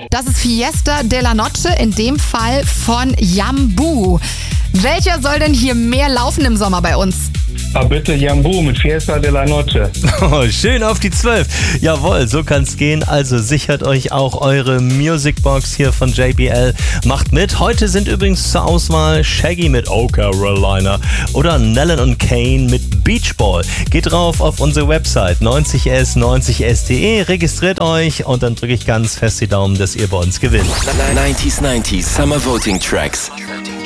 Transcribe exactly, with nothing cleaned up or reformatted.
Das ist Fiesta de la Noche, in dem Fall von Jambu. Welcher soll denn hier mehr laufen im Sommer bei uns? Ah, bitte Jambu mit Fiesta de la Noche. Oh, schön auf die zwölf. Jawohl, so kann's gehen. Also sichert euch auch eure Musicbox hier von J B L. Macht mit. Heute sind übrigens zur Auswahl Shaggy mit Oh Carolina oder Nellen und Kane mit Beach Ball. Geht drauf auf unsere Website neunzig s neunzig s punkt de, registriert euch und dann drücke ich ganz fest die Daumen, dass ihr bei uns gewinnt. neunzig neunzig Summer Voting Tracks.